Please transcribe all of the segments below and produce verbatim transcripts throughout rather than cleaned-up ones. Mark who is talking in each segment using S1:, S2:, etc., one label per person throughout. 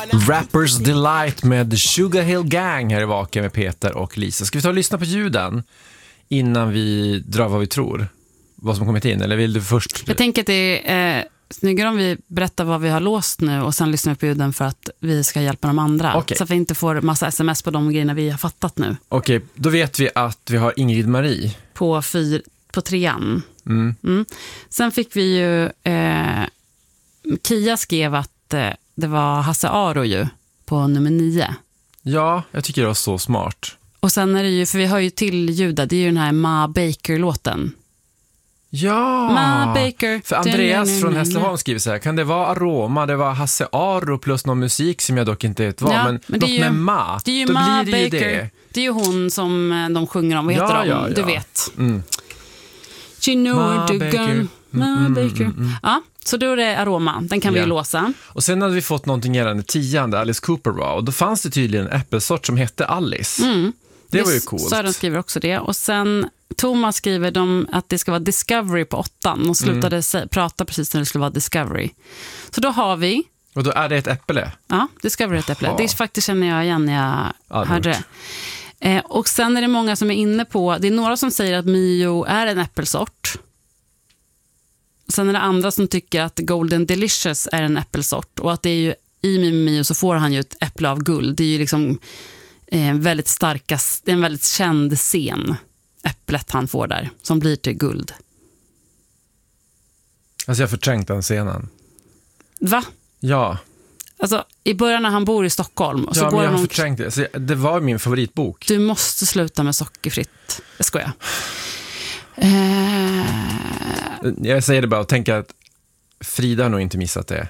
S1: Rappers Delight med Sugar Hill Gang här i Vaken med Peter och Lisa. Ska vi ta och lyssna på ljuden innan vi drar vad vi tror? Vad som kommit in, eller vill du först?
S2: Jag tänker att det är eh, snyggare om vi berättar vad vi har låst nu och sen lyssnar vi på ljuden för att vi ska hjälpa de andra.
S1: Okay.
S2: Så att vi inte får massa sms på de grejerna vi har fattat nu.
S1: Okej, okay, då vet vi att vi har Ingrid Marie.
S2: På, fyr, på trean.
S1: Mm.
S2: Mm. Sen fick vi ju... Eh, Kia skrev att eh, det var Hasse Aro ju på nummer nio.
S1: Ja, jag tycker det var så smart.
S2: Och sen är det ju, för vi har ju till ljuda, det är ju den här Ma Baker-låten.
S1: Ja,
S2: Ma Baker.
S1: För Andreas från Hässleholm skriver så här: kan det vara Aroma, det var Hasse Aro plus någon musik som jag dock inte vet vad,
S2: ja,
S1: men,
S2: men det
S1: något
S2: är ju,
S1: med Ma,
S2: det är ju
S1: då
S2: Ma
S1: blir det
S2: Baker.
S1: ju det.
S2: Det är ju hon som de sjunger om, vad heter
S1: ja,
S2: de?
S1: ja, ja.
S2: Du vet.
S1: Mm.
S2: You know
S1: Ma
S2: the
S1: Baker.
S2: gun. Ma
S1: Mm, mm,
S2: Baker.
S1: mm, mm.
S2: Ja, så då är det Aroma, den kan vi
S1: ja.
S2: ju låsa.
S1: Och sen hade vi fått någonting gällande tionde, Alice Cooper var, och då fanns det tydligen en äppelsort som hette Alice.
S2: Mm.
S1: Det var ju coolt.
S2: Sören skriver också det. Och sen Thomas skriver de att det ska vara Discovery på åttan. De slutade mm. se, prata precis när det skulle vara Discovery. Så då har vi...
S1: Och då är det ett äpple?
S2: Ja, Discovery är ett äpple. Det faktiskt känner jag igen när jag ja, hörde det. Eh, och sen är det många som är inne på... Det är några som säger att Mio är en äppelsort. Sen är det andra som tycker att Golden Delicious är en äppelsort. Och att det är ju i Mio så får han ju ett äpple av guld. Det är ju liksom... En väldigt starka, en väldigt känd scen, äpplet han får där, som blir till guld.
S1: Alltså jag har förträngt den scenen.
S2: Va?
S1: Ja.
S2: Alltså i början när han bor i Stockholm. Och så
S1: ja,
S2: går
S1: men jag har
S2: han...
S1: förträngt det. Alltså, det var min favoritbok.
S2: Du måste sluta med sockerfritt. Jag skojar. Eh...
S1: Jag säger det bara och tänker att Frida har nog inte missat det.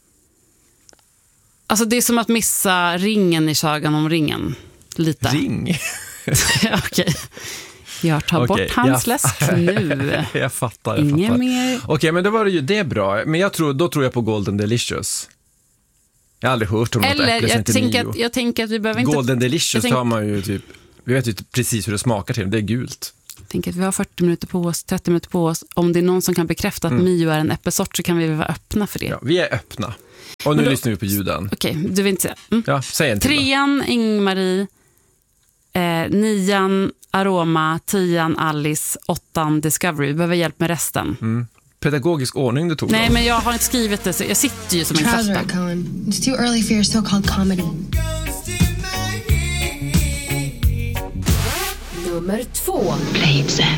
S2: Alltså det är som att missa ringen i Sagan om ringen. Lite.
S1: Ring?
S2: Okej. Okay. Jag tar okay, bort hans jag... läsk nu.
S1: jag fattar, jag
S2: Ingen
S1: fattar.
S2: mer.
S1: Okej, okay, men då var det ju det bra. Men jag tror, då tror jag på Golden Delicious. Jag har aldrig hört om något
S2: Eller
S1: äpple
S2: jag tänker, att, jag tänker att vi behöver inte...
S1: Golden Delicious
S2: tänk...
S1: har man ju typ... Vi vet ju precis hur det smakar till. Det är gult.
S2: Jag tänker att vi har fyrtio minuter på oss, trettio minuter på oss. Om det är någon som kan bekräfta att mm. Mio är en äppelsort så kan vi vara öppna för det.
S1: Ja, vi är öppna. Och nu då, lyssnar vi på ljuden.
S2: Okej, okay, du vill inte säga. Mm.
S1: Ja, säg en till.
S2: Trean, Ingmarie. Eh, nian, Aroma. Tian, Alice. Åttan, Discovery. Vi behöver hjälp med resten.
S1: Mm. Pedagogisk ordning du tog.
S2: Nej,
S1: då.
S2: men jag har inte skrivit det. Så jag sitter ju som en
S3: Trouser it, Cohen. It's too early for your so-called comedy.
S4: Nummer två.
S5: Play it, Sam.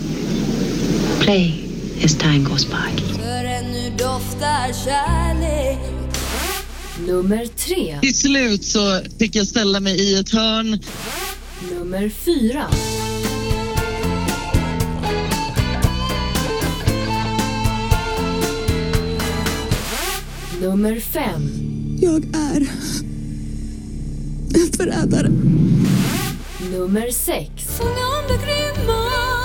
S5: Play as time goes by.
S4: För ännu doftar kärlek. Nummer tre.
S6: Till slut så fick jag ställa mig i ett hörn.
S4: Nummer fyra. Nummer fem.
S7: Jag är en förrädare.
S4: Nummer sex. Fånga om det grymma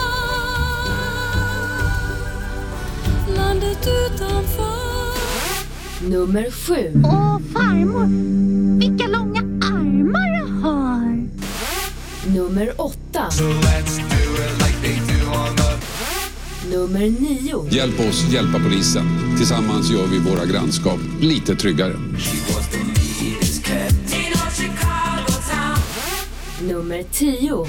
S4: landet utanför. Nummer sju.
S8: Åh, farmor, vilka långa armar jag har.
S4: Nummer åtta.
S9: So let's do it like they do on the...
S4: Nummer nio.
S10: Hjälp oss hjälpa polisen. Tillsammans gör vi våra grannskap lite tryggare.
S4: Nummer tio.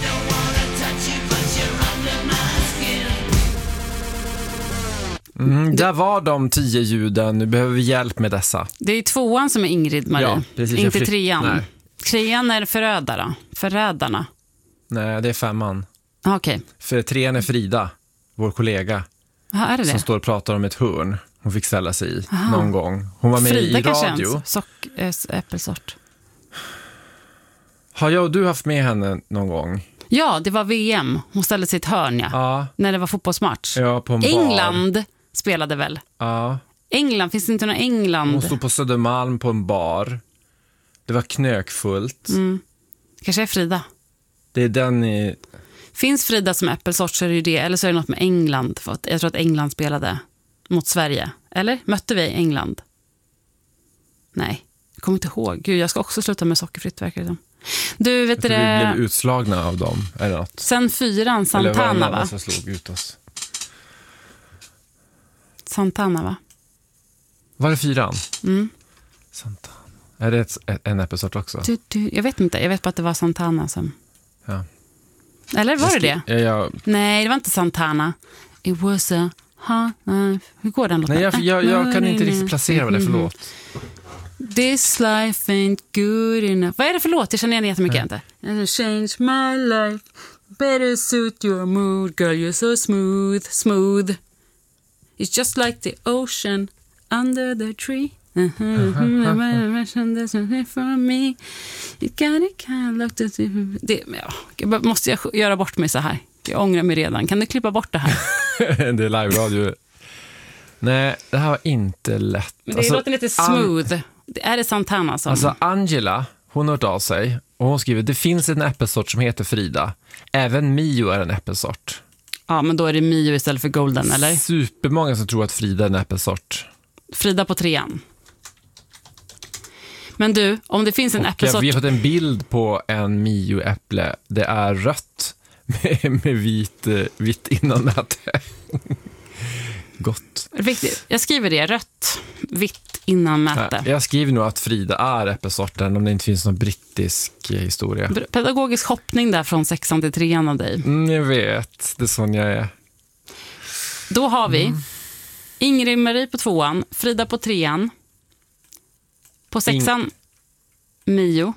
S1: Mm, där var de tio ljuden. Nu behöver vi hjälp med dessa.
S2: Det är tvåan som är Ingrid Marie.
S1: Ja, precis.
S2: Inte
S1: flytt...
S2: trean.
S1: Nej.
S2: Trean är förrädare. Förrädarna.
S1: Nej, det är femman.
S2: Ah, okej. Okay.
S1: För trean är Frida, vår kollega.
S2: Ah, är det
S1: som
S2: det?
S1: står och pratar om ett hörn hon fick ställa sig i Aha. någon gång. Hon var med
S2: Frida
S1: i radio.
S2: Frida sock, äh, äppelsort.
S1: Har jag och du haft med henne någon gång?
S2: Ja, det var V M. Hon ställde sig i ett hörn, ja.
S1: ja.
S2: När det var fotbollsmatch.
S1: Ja, på en
S2: England
S1: bar.
S2: Spelade väl?
S1: Ja.
S2: England, finns det inte någon England?
S1: Hon stod på Södermalm på en bar. Det var knökfullt.
S2: Mm. Kanske är Frida.
S1: Det är den i...
S2: Finns Frida som äppelsort så är det ju det. Eller så är det något med England. För att jag tror att England spelade mot Sverige. Eller? Mötte vi England? Nej, jag kommer inte ihåg. Gud, jag ska också sluta med sockerfritt, verkar det som. Du, vet det...
S1: Vi blev utslagna av dem, eller något.
S2: Sen fyran, Santana,
S1: eller
S2: va?
S1: Som slog ut oss.
S2: Santana, va?
S1: Var det fyran?
S2: Mm.
S1: Santana. Är det ett, en äppelsort också?
S2: Du, du, jag vet inte, jag vet bara att det var Santana som...
S1: Ja.
S2: Eller var det det?
S1: Ja, ja.
S2: Nej, det var inte Santana. It was a... Ha, uh, hur går den låten?
S1: Nej, jag, jag, jag kan inte riktigt placera vad det är för låt.
S2: This life ain't good enough. Vad är det för låt? Jag känner igen jättemycket inte. Change my life. Better suit your mood. Girl, you're so smooth, smooth. It's just like the ocean under the tree. From me. You got it kind of det, ja, måste jag göra bort mig så här? Jag ångrar mig redan. Kan du klippa bort det här? Det
S1: är live-radio. Nej, det här var inte lätt.
S2: Men det alltså, låter lite smooth. An- det är det Santana som...
S1: Alltså Angela, hon har hört av sig och hon skriver, det finns en äppelsort som heter Frida. Även Mio är en äppelsort.
S2: Ja, men då är det Mio istället för Golden, eller?
S1: Supermånga som tror att Frida är en äppelsort.
S2: Frida på trean. Men du, om det finns en och äppelsort...
S1: Vi har fått en bild på en Mio-äpple. Det är rött med, med vit, vitt innanmäte. Gott.
S2: Viktigt. Jag skriver det, rött, vitt innanmäte.
S1: Jag skriver nog att Frida är äppelsorten om det inte finns någon brittisk historia.
S2: Pedagogisk hoppning där från sexan till trean av dig.
S1: Mm, jag vet, det är sån jag är.
S2: Då har vi mm. Ingrid Marie på tvåan, Frida på trean. På sexan, Ing- Mio.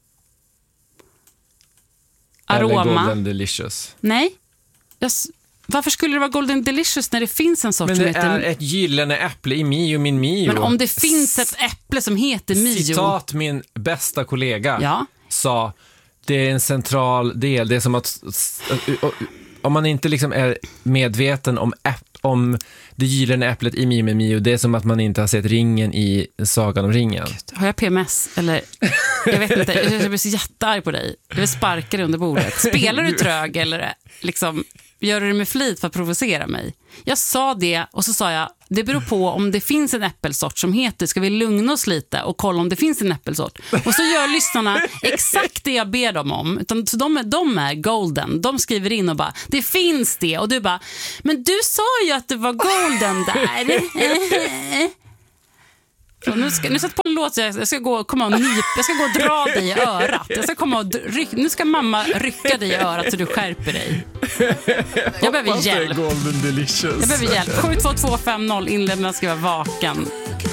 S2: Aroma.
S1: Eller Golden Delicious.
S2: Nej. Jag, varför skulle det vara Golden Delicious när det finns en sort
S1: men
S2: som
S1: det
S2: heter...
S1: är ett gyllene äpple i Mio, min Mio.
S2: Men om det finns ett äpple som heter Mio...
S1: Citat min bästa kollega
S2: ja.
S1: sa, det är en central del. Det är som att... Om man inte liksom är medveten om, äpp, om det gyllene äpplet i Mio, min Mio, det är som att man inte har sett ringen i Sagan om ringen.
S2: Gud, har jag P M S? Eller, jag vet inte, jag blir så jättearg på dig. Jag vill sparka dig under bordet. Spelar du trög eller liksom, gör du det med flit för att provocera mig? Jag sa det och så sa jag, det beror på om det finns en äppelsort som heter, ska vi lugna oss lite och kolla om det finns en äppelsort. Och så gör lyssnarna exakt det jag ber dem om. Utan, så de, är, de är golden. De skriver in och bara, det finns det. Och du bara, men du sa ju att det var golden där. Så nu ska nu sätt på en låt, jag ska gå komma och nyp, jag ska gå och dra dig i örat. Jag ska komma och ryck, nu ska mamma rycka dig i örat så du skärper dig. Jag behöver hjälp.
S1: Golden Delicious.
S2: Jag behöver hjälp. sju två två fem noll inledningen ska vara vaken.